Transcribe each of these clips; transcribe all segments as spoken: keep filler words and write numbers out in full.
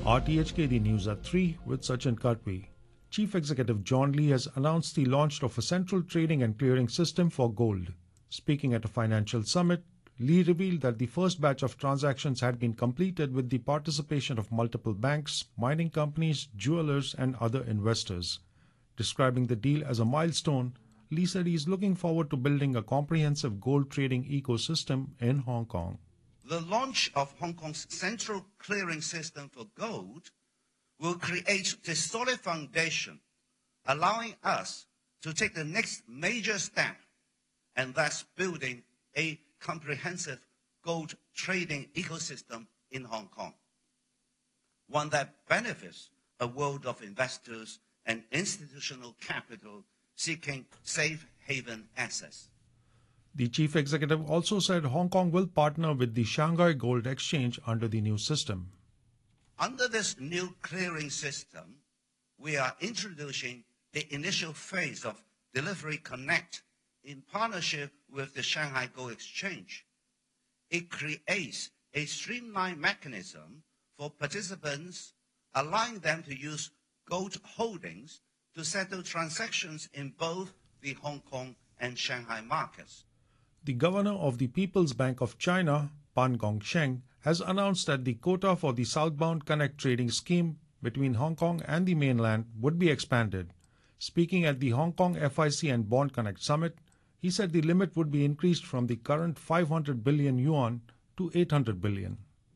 R T H K The News at three with Sachin Katwi. Chief Executive John Lee has announced the launch of a central trading and clearing system for gold. Speaking at a financial summit, Lee revealed that the first batch of transactions had been completed with the participation of multiple banks, mining companies, jewelers, and other investors. Describing the deal as a milestone, Lee said he is looking forward to building a comprehensive gold trading ecosystem in Hong Kong. The launch of Hong Kong's central clearing system for gold will create a solid foundation, allowing us to take the next major step, and thus building a comprehensive gold trading ecosystem in Hong Kong, one that benefits a world of investors and institutional capital seeking safe haven access. The chief executive also said Hong Kong will partner with the Shanghai Gold Exchange under the new system. Under this new clearing system, we are introducing the initial phase of Delivery Connect in partnership with the Shanghai Gold Exchange. It creates a streamlined mechanism for participants, allowing them to use gold holdings to settle transactions in both the Hong Kong and Shanghai markets. The governor of the People's Bank of China, Pan Gongsheng, has announced that the quota for the Southbound Connect trading scheme between Hong Kong and the mainland would be expanded. Speaking at the Hong Kong F I C and Bond Connect Summit, he said the limit would be increased from the current five hundred billion yuan to eight hundred billion.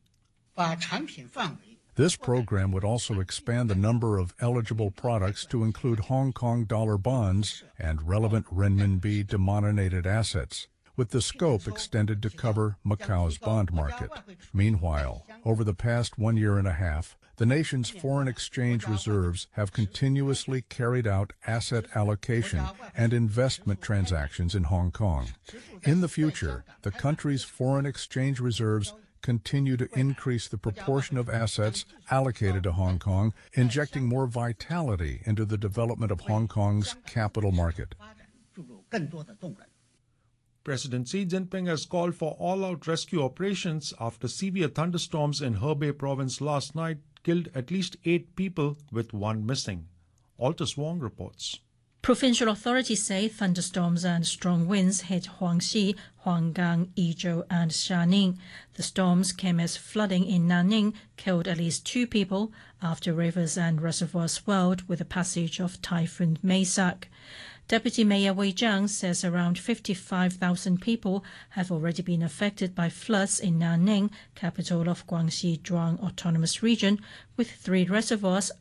This program would also expand the number of eligible products to include Hong Kong dollar bonds and relevant renminbi denominated assets, with the scope extended to cover Macau's bond market. Meanwhile, over the past one year and a half, the nation's foreign exchange reserves have continuously carried out asset allocation and investment transactions in Hong Kong. In the future, the country's foreign exchange reserves continue to increase the proportion of assets allocated to Hong Kong, injecting more vitality into the development of Hong Kong's capital market. President Xi Jinping has called for all-out rescue operations after severe thunderstorms in Hebei province last night killed at least eight people, with one missing. Altus Wong reports. Provincial authorities say thunderstorms and strong winds hit Huangxi, Huanggang, Yizhou and Xianing. The storms came as flooding in Nanning killed at least two people after rivers and reservoirs swelled with the passage of Typhoon Maysak. Deputy Mayor Wei Jiang says around fifty-five thousand people have already been affected by floods in Nanning, capital of Guangxi Zhuang Autonomous Region, with three reservoirs